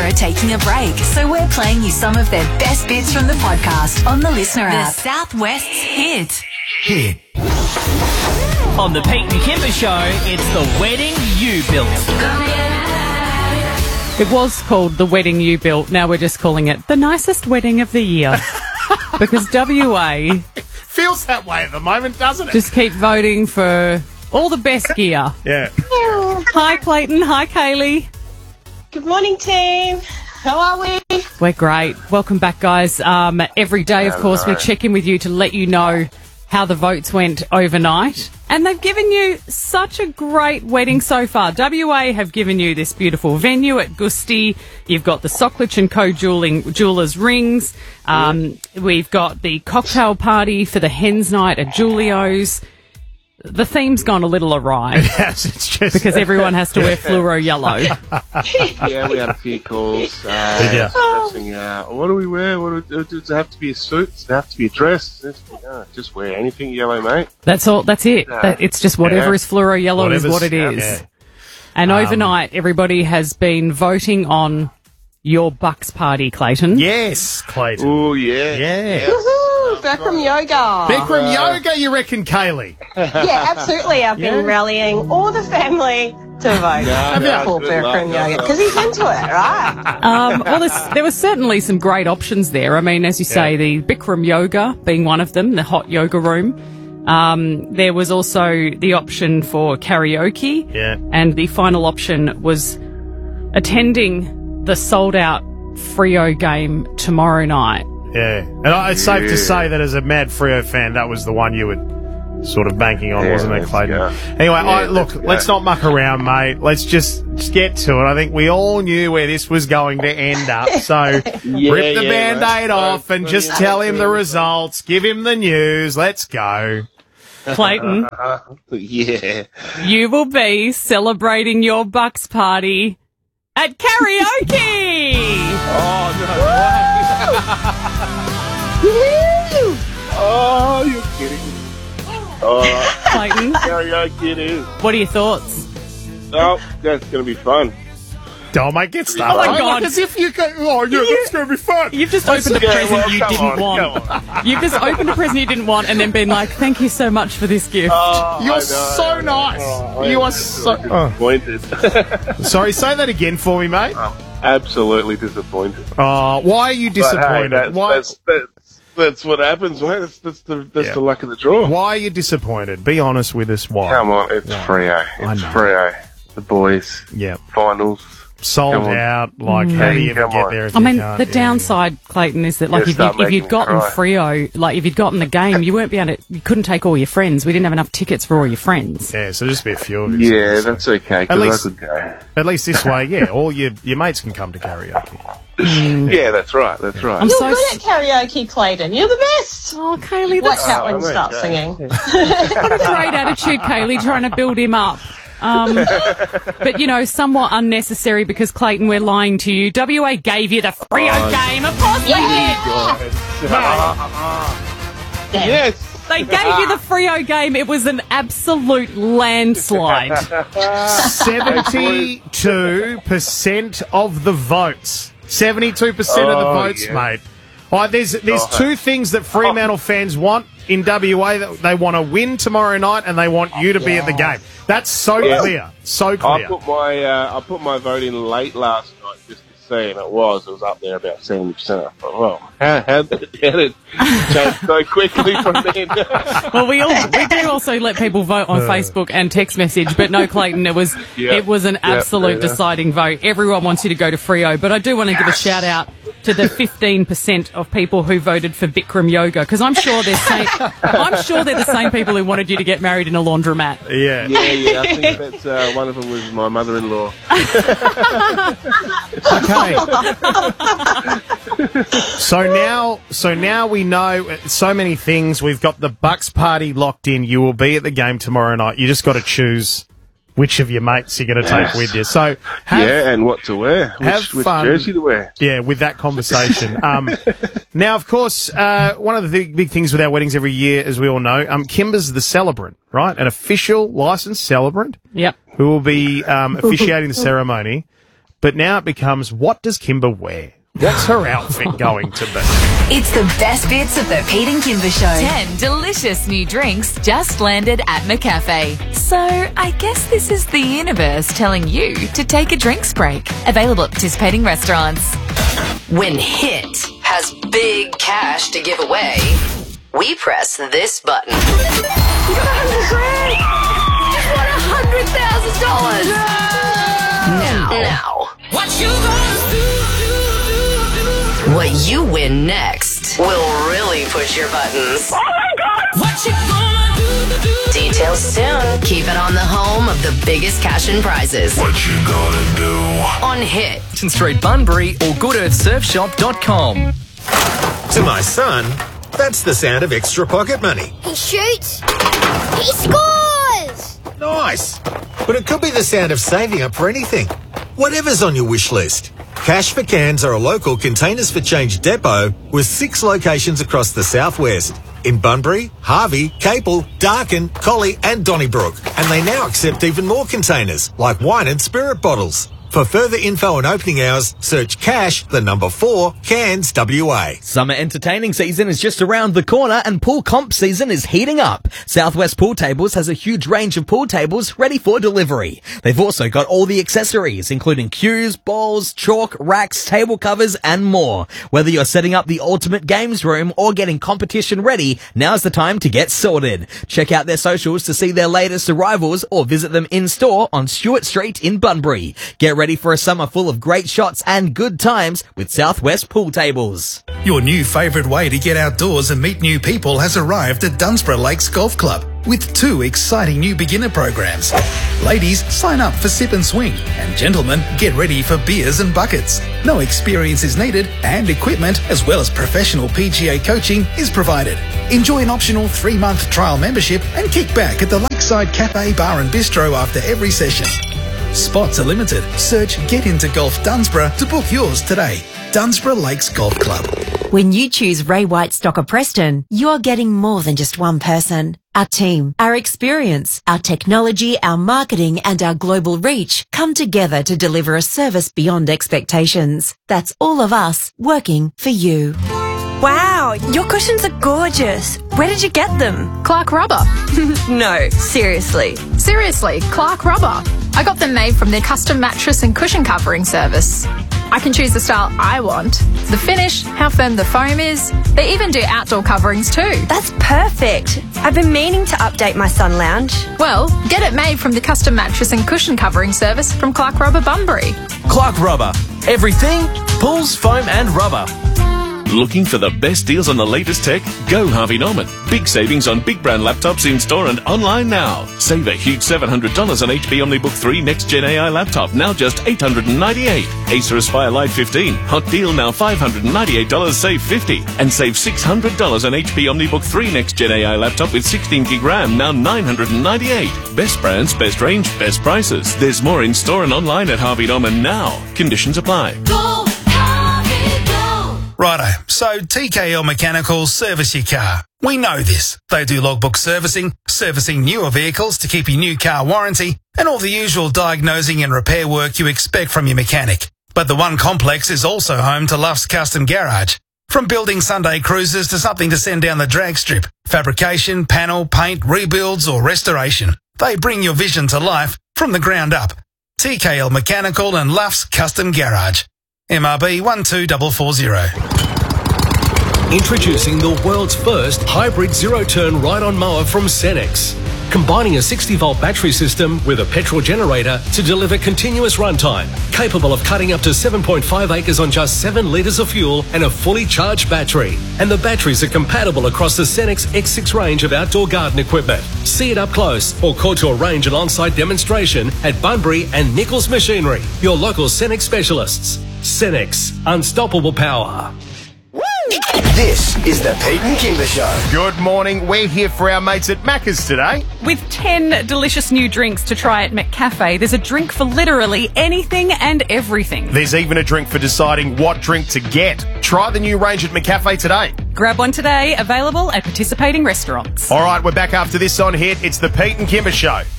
are taking a break, so we're playing you some of their best bits from the podcast on the Listener app. The Southwest's Hit. On the Pete and Kimber Show, it's the wedding you built. It was called The Wedding You Built. Now we're just calling it the nicest wedding of the year. Because WA feels that way at the moment, doesn't it? just keep voting for all the best gear. Yeah. Hi, Clayton. Hi, Kaylee. Good morning, team. How are we? We're great. Welcome back, guys. Every day, of course, we check in with you to let you know how the votes went overnight. And they've given you such a great wedding so far. WA have given you this beautiful venue at Gusty. You've got the Socklich & Co. Jewellers rings. We've got the cocktail party for the Hens Night at Julio's. The theme's gone a little awry. Yes, it's just because everyone has to wear fluoro yellow. Yeah, we had a few calls. What do we wear? Does it have to be a suit? Does it have to be a dress? Just wear anything yellow, mate. That's all. That's it. It's just whatever is fluoro yellow is what it is. Yeah. And overnight, everybody has been voting on your Bucks party, Clayton. Yes, Clayton. Oh, yeah. Yeah. Woohoo! Bikram yoga. Bikram yoga, you reckon, Kaylee? Yeah, absolutely. I've been rallying all the family to vote for Bikram yoga because he's into it, right? Well, there was certainly some great options there. I mean, as you say, the Bikram yoga being one of them, the hot yoga room. There was also the option for karaoke. Yeah. And the final option was attending the sold-out Freo game tomorrow night. Yeah. And it's safe to say that as a mad Freo fan, that was the one you were sort of banking on, wasn't it, Clayton? Anyway, let's not muck around, mate. Let's just get to it. I think we all knew where this was going to end up. So rip the Band-Aid off and just tell him the results. Give him the news. Let's go. Clayton. Yeah. You will be celebrating your Bucks party at karaoke! Oh, no way. Oh, you're kidding me. Oh, Clayton, karaoke it is. what are your thoughts? Oh, that's going to be fun. Don't make it start. Oh, my God. As if you go, that's going to be fun. You've just opened a present you didn't want. You've just opened a present you didn't want and then been like, thank you so much for this gift. You're so nice. You are so... disappointed. Sorry, say that again for me, mate. Absolutely disappointed. Why are you disappointed? But, hey, that's what happens, mate. That's the luck of the draw. Why are you disappointed? Be honest with us. Why? Come on, it's Freo. It's Freo. The boys. Yeah. Finals. Sold out. Like, how do you even get there if I you mean, can't? the downside, Clayton, is that like if you'd gotten Freo, like if you'd gotten the game, you couldn't take all your friends. We didn't have enough tickets for all your friends. Yeah, so just be a few of you. Yeah, that's okay. Because I could go. At least this way, all your mates can come to karaoke. Yeah, that's right. That's right. You're good at karaoke, Clayton. You're the best. Oh, Kaylee, Watch out when you start singing. what a great attitude, Kaylee, trying to build him up. But, somewhat unnecessary because, Clayton, we're lying to you. WA gave you the Freo game. Of course they did. Yes. They gave you the Freo game. It was an absolute landslide. 72% of the votes. 72% of the votes, mate. All right, there's two things that Fremantle fans want in WA. That they want to win tomorrow night and they want you to be at the game. That's so clear. So clear. I put my vote in late last night just to see, and it was up there about 70%. I thought, well, how did it change so quickly from then? Well, we do also let people vote on Facebook and text message, but no, Clayton, it was an absolute deciding vote. Everyone wants you to go to Freo, but I do want to give a shout out to the 15% of people who voted for Bikram yoga, because I'm sure they're the same people who wanted you to get married in a laundromat. Yeah. I think that's one of them was my mother-in-law. Okay. So now we know so many things. We've got the Bucks party locked in. You will be at the game tomorrow night. You just got to choose which of your mates you're going to take with you. So and what to wear. Which jersey to wear. Yeah, with that conversation. Now, of course, one of the big things with our weddings every year, as we all know, Kimber's the celebrant, right? An official licensed celebrant. Yep. Who will be officiating the ceremony. But now it becomes, what does Kimber wear? What's her outfit going to be? It's the best bits of the Pete and Kimber Show. 10 delicious new drinks just landed at McCafe. So I guess this is the universe telling you to take a drinks break. Available at participating restaurants. When Hit has big cash to give away, we press this button. You got $100,000! You won $100,000! Now. What you gonna do? What you win next will really push your buttons. Oh my God! What you gonna do? Details soon. Keep it on the home of the biggest cash and prizes. What you gonna do? On Hit. Street Bunbury or goodearthsurfshop.com. To my son, that's the sound of extra pocket money. He shoots. He scores! Nice. But it could be the sound of saving up for anything. Whatever's on your wish list. Cash for Cans are a local Containers for Change depot with 6 locations across the southwest. In Bunbury, Harvey, Capel, Darkin, Collie and Donnybrook. And they now accept even more containers, like wine and spirit bottles. For further info and opening hours, search Cash, the number 4, Cans WA. Summer entertaining season is just around the corner and pool comp season is heating up. Southwest Pool Tables has a huge range of pool tables ready for delivery. They've also got all the accessories, including cues, balls, chalk, racks, table covers, and more. Whether you're setting up the ultimate games room or getting competition ready, now's the time to get sorted. Check out their socials to see their latest arrivals or visit them in store on Stewart Street in Bunbury. Get ready for a summer full of great shots and good times with Southwest Pool Tables. Your new favourite way to get outdoors and meet new people has arrived at Dunsborough Lakes Golf Club with 2 exciting new beginner programs. Ladies, sign up for Sip and Swing, and gentlemen, get ready for beers and buckets. No experience is needed, and equipment as well as professional PGA coaching is provided. Enjoy an optional 3-month trial membership and kick back at the Lakeside Cafe Bar and Bistro after every session. Spots are limited. Search Get Into Golf Dunsborough to book yours today. Dunsborough Lakes Golf Club. When you choose Ray White Stocker Preston, you're getting more than just one person. Our team, our experience, our technology, our marketing and our global reach come together to deliver a service beyond expectations. That's all of us working for you. Wow, your cushions are gorgeous. Where did you get them? Clark Rubber. No, seriously. Seriously, Clark Rubber. I got them made from their custom mattress and cushion covering service. I can choose the style I want, the finish, how firm the foam is. They even do outdoor coverings too. That's perfect. I've been meaning to update my sun lounge. Well, get it made from the custom mattress and cushion covering service from Clark Rubber Bunbury. Clark Rubber. Everything, pulls, foam and rubber. Looking for the best deals on the latest tech? Go Harvey Norman. Big savings on big brand laptops in store and online now. Save a huge $700 on HP OmniBook 3 Next Gen AI laptop, now just $898. Acer Aspire Lite 15. Hot deal now $598, save $50. And save $600 on HP OmniBook 3 Next Gen AI laptop with 16 gig RAM, now $998. Best brands, best range, best prices. There's more in store and online at Harvey Norman now. Conditions apply. Righto, so TKL Mechanical service your car. We know this. They do logbook servicing, servicing newer vehicles to keep your new car warranty, and all the usual diagnosing and repair work you expect from your mechanic. But the One Complex is also home to Luff's Custom Garage. From building Sunday cruisers to something to send down the drag strip, fabrication, panel, paint, rebuilds or restoration. They bring your vision to life from the ground up. TKL Mechanical and Luff's Custom Garage. MRB 12440. Introducing the world's first hybrid zero-turn ride-on mower from Cenex. Combining a 60-volt battery system with a petrol generator to deliver continuous runtime, capable of cutting up to 7.5 acres on just 7 litres of fuel and a fully charged battery. And the batteries are compatible across the Cenex X6 range of outdoor garden equipment. See it up close or call to arrange an on-site demonstration at Bunbury and Nichols Machinery, your local Cenex specialists. Cenex, unstoppable power. This is the Pete and Kimber Show. Good morning. We're here for our mates at Macca's today. With 10 delicious new drinks to try at McCafe, there's a drink for literally anything and everything. There's even a drink for deciding what drink to get. Try the new range at McCafe today. Grab one today, available at participating restaurants. All right, we're back after this on Hit. It's the Pete and Kimber Show.